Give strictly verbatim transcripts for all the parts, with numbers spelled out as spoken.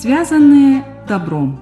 связанные добром.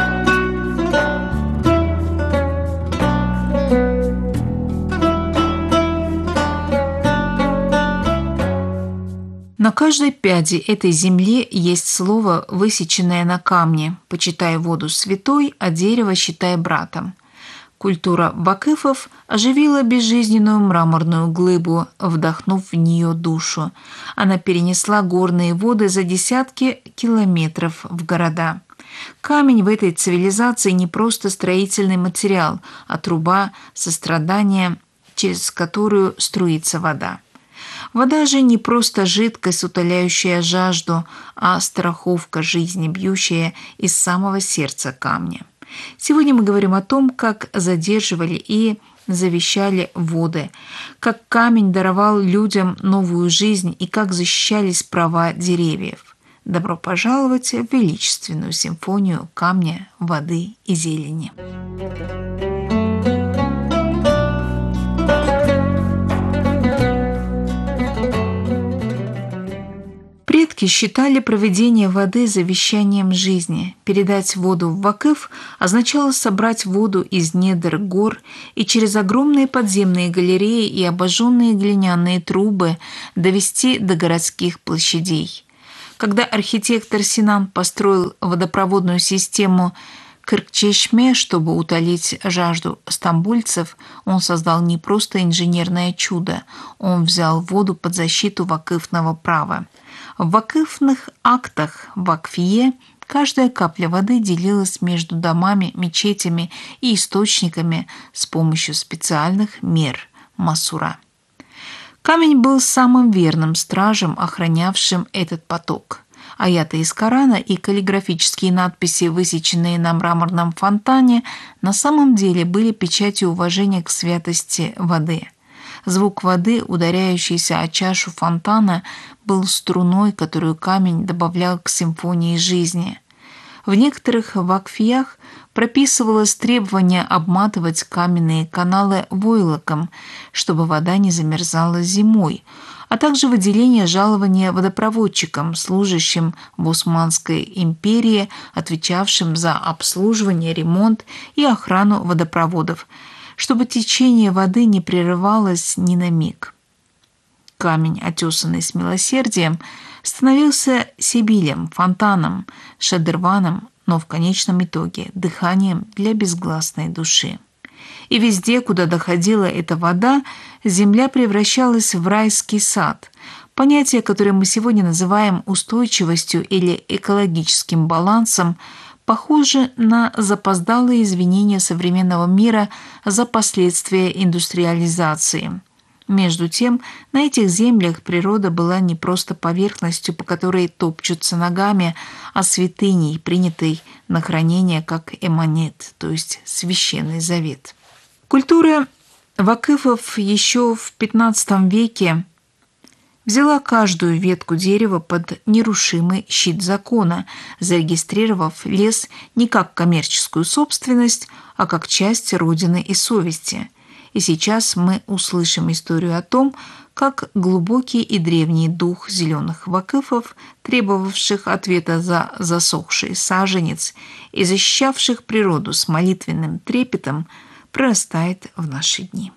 На каждой пяде этой земли есть слово, высеченное на камне: «Почитай воду святой, а дерево считай братом». Культура вакыфов оживила безжизненную мраморную глыбу, вдохнув в нее душу. Она перенесла горные воды за десятки километров в города. Камень в этой цивилизации не просто строительный материал, а труба сострадания, через которую струится вода. Вода же не просто жидкость, утоляющая жажду, а страховка жизни, бьющая из самого сердца камня. Сегодня мы говорим о том, как задерживали и завещали воды, как камень даровал людям новую жизнь и как защищались права деревьев. Добро пожаловать в величественную симфонию камня, воды и зелени. Предки считали проведение воды завещанием жизни. Передать воду в вакыф означало собрать воду из недр гор и через огромные подземные галереи и обожженные глиняные трубы довести до городских площадей. Когда архитектор Синан построил водопроводную систему Кыркчешме, чтобы утолить жажду стамбульцев, он создал не просто инженерное чудо, он взял воду под защиту вакыфного права. В вакыфных актах вакфие каждая капля воды делилась между домами, мечетями и источниками с помощью специальных мер – масура. Камень был самым верным стражем, охранявшим этот поток. Аяты из Корана и каллиграфические надписи, высеченные на мраморном фонтане, на самом деле были печатью уважения к святости воды. Звук воды, ударяющийся о чашу фонтана, был струной, которую камень добавлял к симфонии жизни. В некоторых вакфиях прописывалось требование обматывать каменные каналы войлоком, чтобы вода не замерзала зимой, а также выделение жалования водопроводчикам, служащим в Османской империи, отвечавшим за обслуживание, ремонт и охрану водопроводов, чтобы течение воды не прерывалось ни на миг. Камень, отесанный с милосердием, становился сибилем, фонтаном, шадырваном, но в конечном итоге дыханием для безгласной души. И везде, куда доходила эта вода, земля превращалась в райский сад. Понятие, которое мы сегодня называем устойчивостью или экологическим балансом, похоже на запоздалые извинения современного мира за последствия индустриализации. Между тем, на этих землях природа была не просто поверхностью, по которой топчутся ногами, а святыней, принятой на хранение как эманет, то есть священный завет. Культура вакыфов еще в пятнадцатом веке взяла каждую ветку дерева под нерушимый щит закона, зарегистрировав лес не как коммерческую собственность, а как часть родины и совести. И сейчас мы услышим историю о том, как глубокий и древний дух зеленых вакыфов, требовавших ответа за засохший саженец и защищавших природу с молитвенным трепетом, прорастает в наши дни.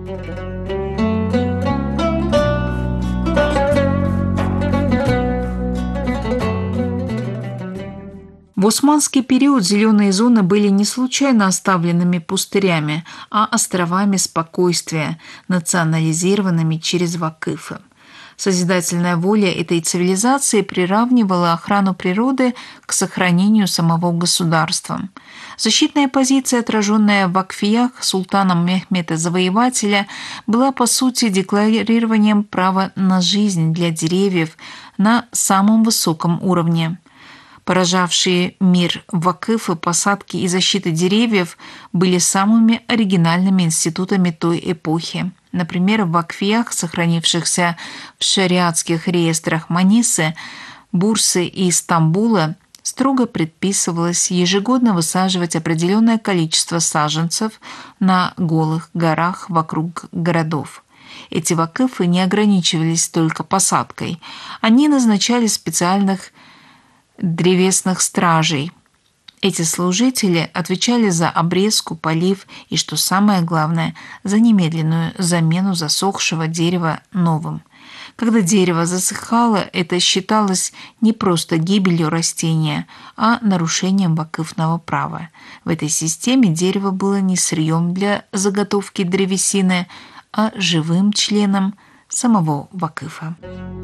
В османский период зеленые зоны были не случайно оставленными пустырями, а островами спокойствия, национализированными через вакыфы. Созидательная воля этой цивилизации приравнивала охрану природы к сохранению самого государства. Защитная позиция, отраженная в вакфиях султаном Мехмета Завоевателя, была по сути декларированием права на жизнь для деревьев на самом высоком уровне. Поражавшие мир вакыфы, посадки и защиты деревьев были самыми оригинальными институтами той эпохи. Например, в вакфиях, сохранившихся в шариатских реестрах Манисы, Бурсы и Стамбула, строго предписывалось ежегодно высаживать определенное количество саженцев на голых горах вокруг городов. Эти вакыфы не ограничивались только посадкой. Они назначали специальных древесных стражей. Эти служители отвечали за обрезку, полив и, что самое главное, за немедленную замену засохшего дерева новым. Когда дерево засыхало, это считалось не просто гибелью растения, а нарушением вакыфного права. В этой системе дерево было не сырьем для заготовки древесины, а живым членом самого вакыфа.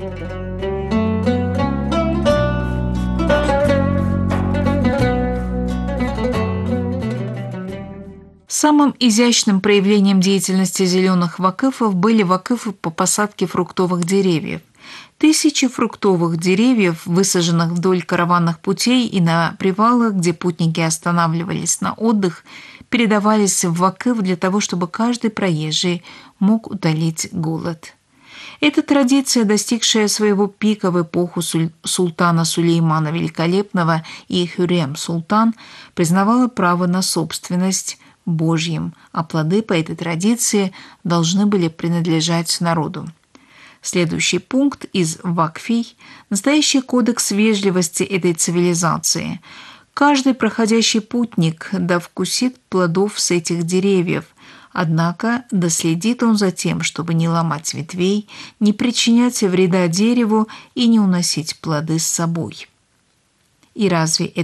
Самым изящным проявлением деятельности зеленых вакыфов были вакыфы по посадке фруктовых деревьев. Тысячи фруктовых деревьев, высаженных вдоль караванных путей и на привалах, где путники останавливались на отдых, передавались в вакыф для того, чтобы каждый проезжий мог утолить голод. Эта традиция, достигшая своего пика в эпоху султана Сулеймана Великолепного и Хюррем Султан, признавала право на собственность Божьим, а плоды по этой традиции должны были принадлежать народу. Следующий пункт из вакфий – настоящий кодекс вежливости этой цивилизации. Каждый проходящий путник да вкусит плодов с этих деревьев, однако доследит он за тем, чтобы не ломать ветвей, не причинять вреда дереву и не уносить плоды с собой. И разве это